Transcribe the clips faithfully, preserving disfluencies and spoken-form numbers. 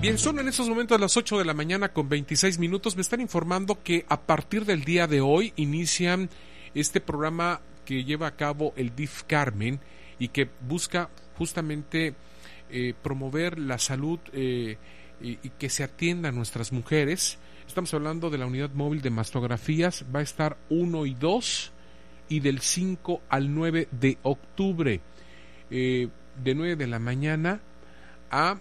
Bien, son en estos momentos las ocho de la mañana con veintiséis minutos. Me están informando que a partir del día de hoy inician este programa que lleva a cabo el D I F Carmen y que busca justamente eh, promover la salud eh, y, y que se atienda a nuestras mujeres. Estamos hablando de la unidad móvil de mastografías. Va a estar uno y dos y del cinco al nueve de octubre, eh, de nueve de la mañana a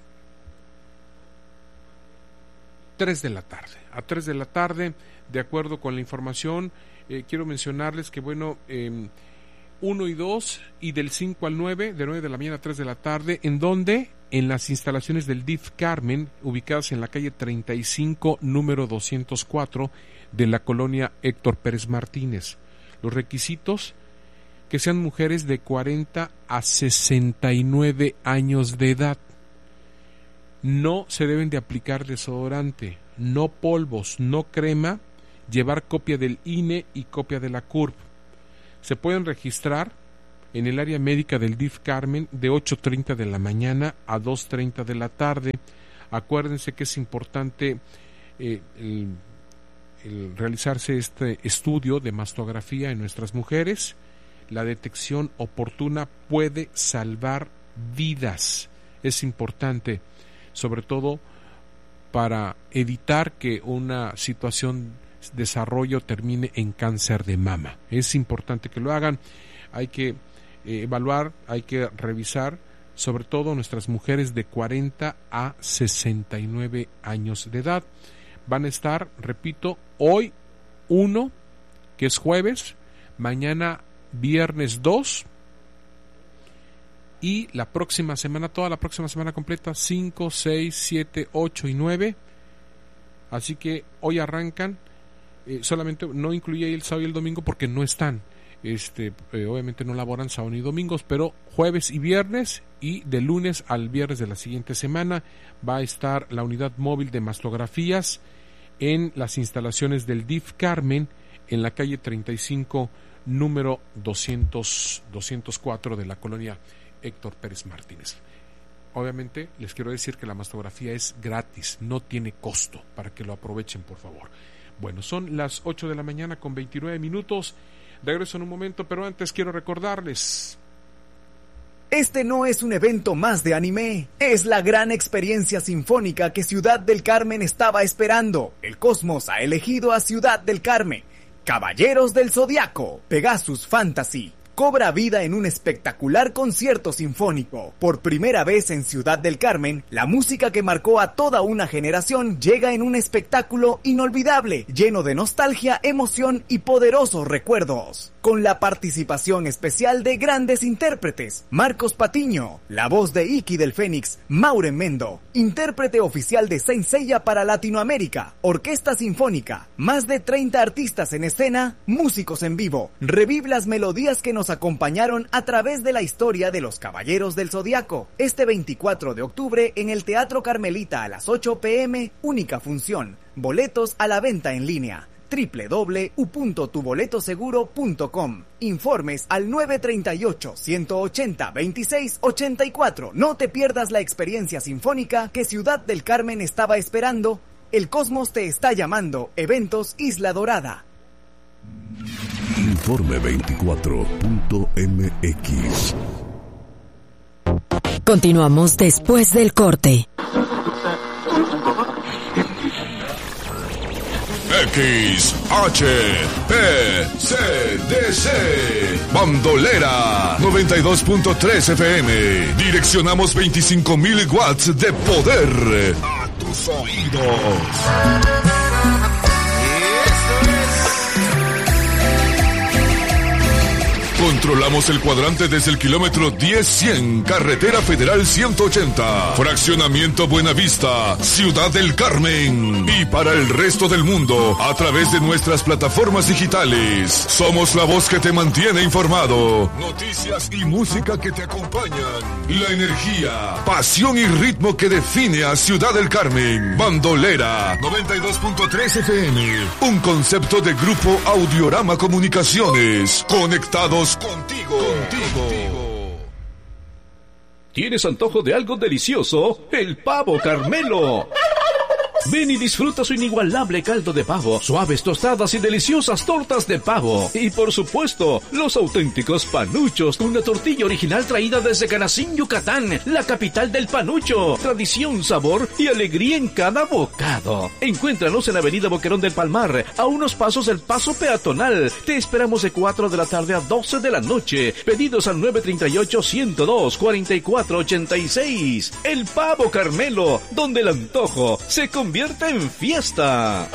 tres de la tarde. A tres de la tarde, de acuerdo con la información, eh, quiero mencionarles que, bueno, eh, uno y dos y del cinco al nueve, de nueve de la mañana a tres de la tarde, ¿en dónde? En las instalaciones del D I F Carmen, ubicadas en la calle treinta y cinco, número doscientos cuatro, de la colonia Héctor Pérez Martínez. Los requisitos: que sean mujeres de cuarenta a sesenta y nueve años de edad. No se deben de aplicar desodorante, no polvos, no crema, llevar copia del I N E y copia de la C U R P. Se pueden registrar en el área médica del D I F Carmen de ocho treinta de la mañana a dos treinta de la tarde. Acuérdense que es importante eh, el, el realizarse este estudio de mastografía en nuestras mujeres. La detección oportuna puede salvar vidas. Es importante, sobre todo para evitar que una situación de desarrollo termine en cáncer de mama. Es importante que lo hagan. Hay que eh, evaluar, hay que revisar, sobre todo nuestras mujeres de cuarenta a sesenta y nueve años de edad. Van a estar, repito, hoy uno, que es jueves, mañana viernes dos, y la próxima semana, toda la próxima semana completa, cinco, seis, siete, ocho y nueve. Así que hoy arrancan, eh, solamente no incluye el sábado y el domingo porque no están, este, eh, obviamente no laboran sábado ni domingos, pero jueves y viernes, y de lunes al viernes de la siguiente semana va a estar la unidad móvil de mastografías en las instalaciones del D I F Carmen, en la calle treinta y cinco, número doscientos, doscientos cuatro de la colonia Héctor Pérez Martínez. Obviamente les quiero decir que la mastografía es gratis, no tiene costo, para que lo aprovechen, por favor. Bueno, son las ocho de la mañana con veintinueve minutos. Regreso en un momento, pero antes quiero recordarles: este no es un evento más de anime, es la gran experiencia sinfónica que Ciudad del Carmen estaba esperando. El Cosmos ha elegido a Ciudad del Carmen. Caballeros del Zodiaco, Pegasus Fantasy, cobra vida en un espectacular concierto sinfónico. Por primera vez en Ciudad del Carmen, la música que marcó a toda una generación llega en un espectáculo inolvidable, lleno de nostalgia, emoción y poderosos recuerdos. Con la participación especial de grandes intérpretes: Marcos Patiño, la voz de Iki del Fénix, Mauren Mendo, intérprete oficial de Saint Seiya para Latinoamérica, Orquesta Sinfónica, más de treinta artistas en escena, músicos en vivo. Revive las melodías que nos acompañaron a través de la historia de los Caballeros del Zodiaco. Este veinticuatro de octubre en el Teatro Carmelita a las ocho pe eme, única función. Boletos a la venta en línea. doble u doble u doble u punto tu boleto seguro punto com. Informes al nueve treinta y ocho, ciento ochenta, veintiséis ochenta y cuatro. No te pierdas la experiencia sinfónica que Ciudad del Carmen estaba esperando. El Cosmos te está llamando. Eventos Isla Dorada. Informe veinticuatro punto eme equis. Continuamos después del corte. X H P C D C Bandolera noventa y dos punto tres F M. Direccionamos veinticinco mil watts de poder a tus oídos. Controlamos el cuadrante desde el kilómetro diez cien, Carretera Federal ciento ochenta, Fraccionamiento Buenavista, Ciudad del Carmen. Y para el resto del mundo, a través de nuestras plataformas digitales. Somos la voz que te mantiene informado. Noticias y música que te acompañan. La energía, pasión y ritmo que define a Ciudad del Carmen. Bandolera noventa y dos punto tres F M. Un concepto de Grupo Audiorama Comunicaciones. Conectados contigo, contigo. ¿Tienes antojo de algo delicioso? ¡El Pavo Carmelo! Ven y disfruta su inigualable caldo de pavo, suaves tostadas y deliciosas tortas de pavo. Y por supuesto, los auténticos panuchos, una tortilla original traída desde Canacín, Yucatán, la capital del panucho. Tradición, sabor y alegría en cada bocado. Encuéntranos en la avenida Boquerón del Palmar, a unos pasos del paso peatonal. Te esperamos de cuatro de la tarde a doce de la noche. Pedidos al nueve tres ocho, ciento dos, cuarenta y cuatro ochenta y seis. El Pavo Carmelo, donde el antojo se convierte en fiesta.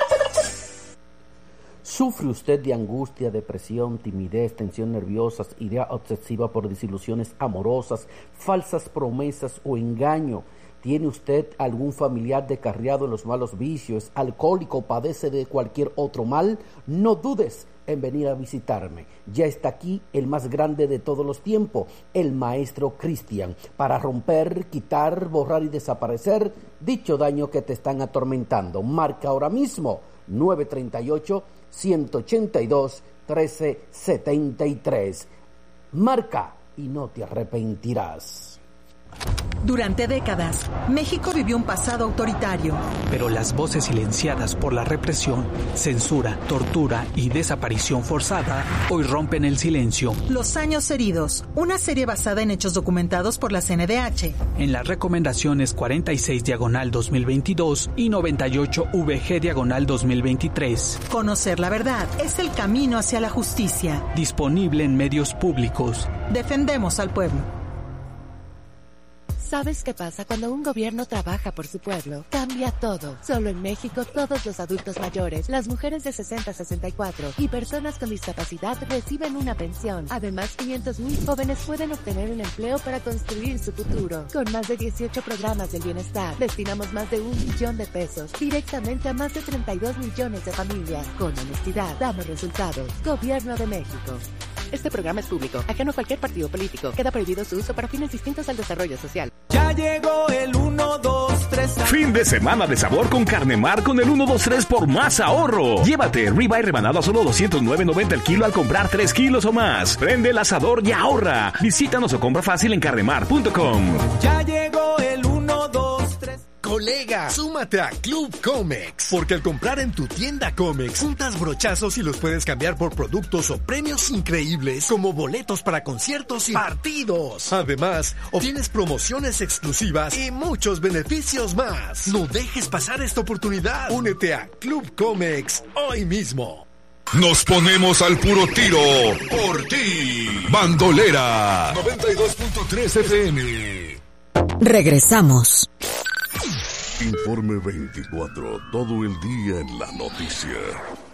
¿Sufre usted de angustia, depresión, timidez, tensión nerviosa, idea obsesiva por desilusiones amorosas, falsas promesas o engaño? ¿Tiene usted algún familiar descarriado en los malos vicios, alcohólico o padece de cualquier otro mal? No dudes en venir a visitarme. Ya está aquí el más grande de todos los tiempos, el Maestro Cristian, para romper, quitar, borrar y desaparecer dicho daño que te están atormentando. Marca ahora mismo nueve tres ocho, uno ocho dos, uno tres siete tres. Marca y no te arrepentirás. Durante décadas, México vivió un pasado autoritario. Pero las voces silenciadas por la represión, censura, tortura y desaparición forzada hoy rompen el silencio. Los años heridos, una serie basada en hechos documentados por la C N D H. En las recomendaciones cuarenta y seis diagonal dos mil veintidós y noventa y ocho V G diagonal dos mil veintitrés. Conocer la verdad es el camino hacia la justicia. Disponible en medios públicos. Defendemos al pueblo. ¿Sabes qué pasa cuando un gobierno trabaja por su pueblo? Cambia todo. Solo en México, todos los adultos mayores, las mujeres de sesenta a sesenta y cuatro y personas con discapacidad reciben una pensión. Además, quinientos mil jóvenes pueden obtener un empleo para construir su futuro. Con más de dieciocho programas del bienestar, destinamos más de un millón de pesos directamente a más de treinta y dos millones de familias. Con honestidad, damos resultados. Gobierno de México. Este programa es público, ajeno a cualquier partido político. Queda prohibido su uso para fines distintos al desarrollo social. Ya llegó el uno, dos, tres. Fin de semana de sabor con Carnemar con el uno, dos, tres por más ahorro. Llévate ribeye rebanado a solo doscientos nueve noventa el kilo al comprar tres kilos o más. Prende el asador y ahorra. Visítanos o compra fácil en carnemar punto com. Ya llegó el uno, dos, tres. Colega, súmate a Club Comex, porque al comprar en tu tienda Comex, juntas brochazos y los puedes cambiar por productos o premios increíbles como boletos para conciertos y partidos. Además, obtienes promociones exclusivas y muchos beneficios más. No dejes pasar esta oportunidad. Únete a Club Comex hoy mismo. Nos ponemos al puro tiro por ti. Bandolera noventa y dos punto tres F M. Regresamos. Informe veinticuatro, todo el día en la noticia.